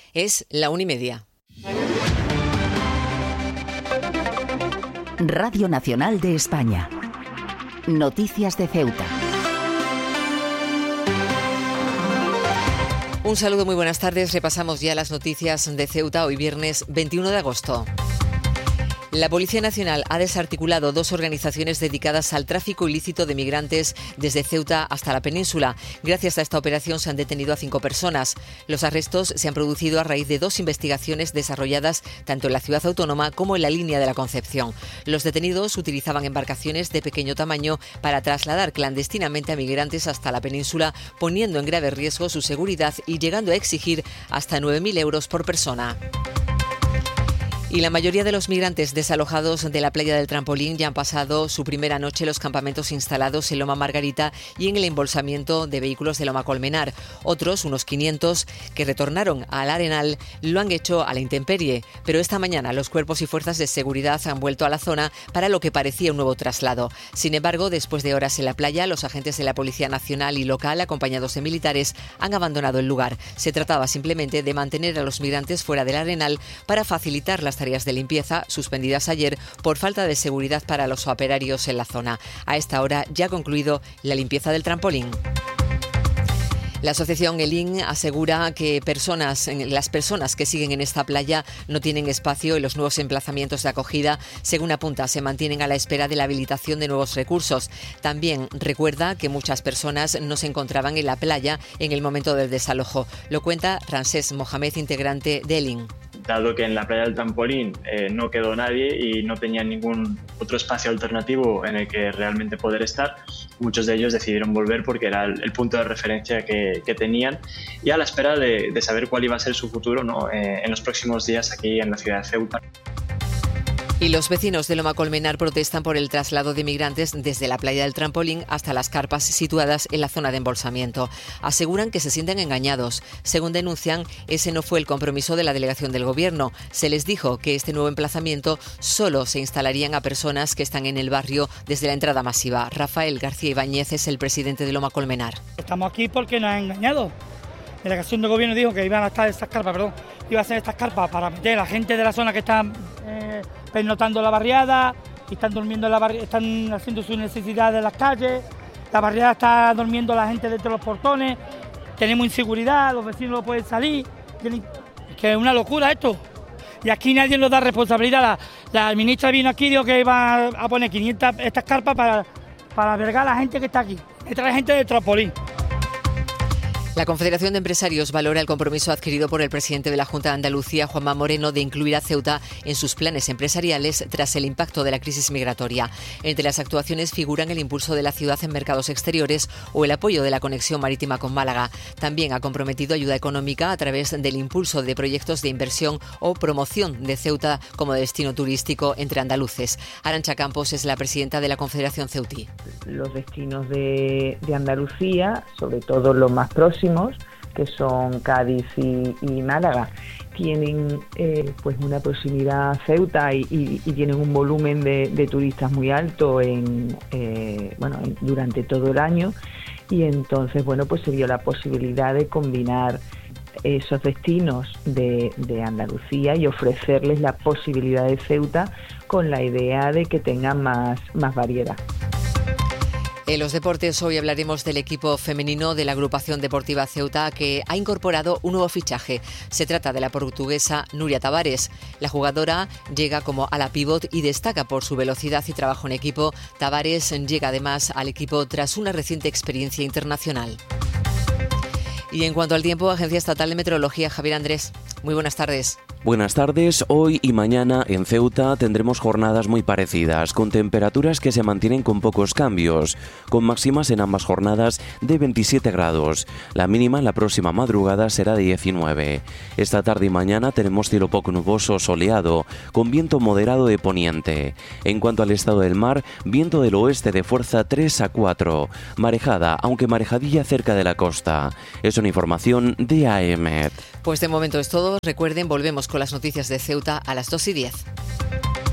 Es la 1:30. Radio Nacional de España. Noticias de Ceuta. Un saludo, muy buenas tardes. Repasamos ya las noticias de Ceuta hoy viernes 21 de agosto. La Policía Nacional ha desarticulado 2 organizaciones dedicadas al tráfico ilícito de migrantes desde Ceuta hasta la península. Gracias a esta operación se han detenido a 5 personas. Los arrestos se han producido a raíz de 2 investigaciones desarrolladas tanto en la ciudad autónoma como en la línea de la Concepción. Los detenidos utilizaban embarcaciones de pequeño tamaño para trasladar clandestinamente a migrantes hasta la península, poniendo en grave riesgo su seguridad y llegando a exigir hasta 9.000 euros por persona. Y la mayoría de los migrantes desalojados de la playa del Trampolín ya han pasado su primera noche en los campamentos instalados en Loma Margarita y en el embolsamiento de vehículos de Loma Colmenar. Otros, unos 500, que retornaron al Arenal, lo han hecho a la intemperie. Pero esta mañana los cuerpos y fuerzas de seguridad han vuelto a la zona para lo que parecía un nuevo traslado. Sin embargo, después de horas en la playa, los agentes de la Policía Nacional y local, acompañados de militares, han abandonado el lugar. Se trataba simplemente de mantener a los migrantes fuera del Arenal para facilitar las tareas de limpieza suspendidas ayer por falta de seguridad para los operarios en la zona. A esta hora ya ha concluido la limpieza del trampolín. La asociación ELIN asegura que las personas que siguen en esta playa no tienen espacio en los nuevos emplazamientos de acogida. Según apunta, se mantienen a la espera de la habilitación de nuevos recursos. También recuerda que muchas personas no se encontraban en la playa en el momento del desalojo. Lo cuenta Francesc Mohamed, integrante de ELIN. Dado que en la playa del Trampolín no quedó nadie y no tenían ningún otro espacio alternativo en el que realmente poder estar, muchos de ellos decidieron volver porque era el punto de referencia que tenían, y a la espera de saber cuál iba a ser su futuro, ¿no? En los próximos días aquí en la ciudad de Ceuta. Y los vecinos de Loma Colmenar protestan por el traslado de migrantes desde la playa del Trampolín hasta las carpas situadas en la zona de embolsamiento. Aseguran que se sienten engañados. Según denuncian, ese no fue el compromiso de la delegación del Gobierno. Se les dijo que este nuevo emplazamiento solo se instalarían a personas que están en el barrio desde la entrada masiva. Rafael García Ibáñez es el presidente de Loma Colmenar. Estamos aquí porque nos han engañado. La delegación del Gobierno dijo que iban a estar estas carpas, iba a ser estas carpas para meter a la gente de la zona que están pernotando la barriada, y están durmiendo en la barriada, están haciendo sus necesidades en las calles. La barriada está durmiendo la gente dentro de los portones. Tenemos inseguridad, los vecinos no pueden salir. Es que es una locura esto. Y aquí nadie nos da responsabilidad. La ministra vino aquí y dijo que iba a poner 500 estas carpas para albergar a la gente que está aquí. Esta es la gente de Trampolín. La Confederación de Empresarios valora el compromiso adquirido por el presidente de la Junta de Andalucía, Juanma Moreno, de incluir a Ceuta en sus planes empresariales tras el impacto de la crisis migratoria. Entre las actuaciones figuran el impulso de la ciudad en mercados exteriores o el apoyo de la conexión marítima con Málaga. También ha comprometido ayuda económica a través del impulso de proyectos de inversión o promoción de Ceuta como destino turístico entre andaluces. Arantxa Campos es la presidenta de la Confederación Ceutí. Los destinos de Andalucía, sobre todo los más próximos, que son Cádiz y Málaga, tienen pues una proximidad a Ceuta y tienen un volumen de turistas muy alto durante todo el año, y entonces pues se dio la posibilidad de combinar esos destinos de Andalucía y ofrecerles la posibilidad de Ceuta con la idea de que tengan más variedad. En los deportes hoy hablaremos del equipo femenino de la agrupación deportiva Ceuta, que ha incorporado un nuevo fichaje. Se trata de la portuguesa Núria Tavares. La jugadora llega como ala pívot y destaca por su velocidad y trabajo en equipo. Tavares llega además al equipo tras una reciente experiencia internacional. Y en cuanto al tiempo, Agencia Estatal de Meteorología, Javier Andrés. Muy buenas tardes. Buenas tardes. Hoy y mañana en Ceuta tendremos jornadas muy parecidas, con temperaturas que se mantienen con pocos cambios, con máximas en ambas jornadas de 27 grados. La mínima en la próxima madrugada será de 19. Esta tarde y mañana tenemos cielo poco nuboso soleado, con viento moderado de poniente. En cuanto al estado del mar, viento del oeste de fuerza 3 a 4. Marejada, aunque marejadilla cerca de la costa. Es una información de AEMET. Pues de momento es todo. Recuerden, volvemos con las noticias de Ceuta a las 2:10.